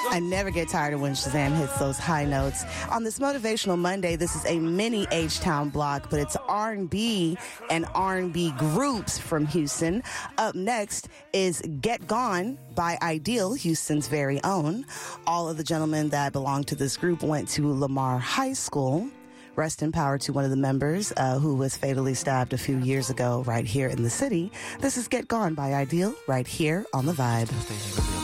I never get tired of when Shazam hits those high notes. On this Motivational Monday, this is a mini H-Town block, but it's R&B and R&B groups from Houston. Up next is Get Gone by Ideal, Houston's very own. All of the gentlemen that belong to this group went to Lamar High School. Rest in power to one of the members who was fatally stabbed a few years ago right here in the city. This is Get Gone by Ideal right here on The Vibe.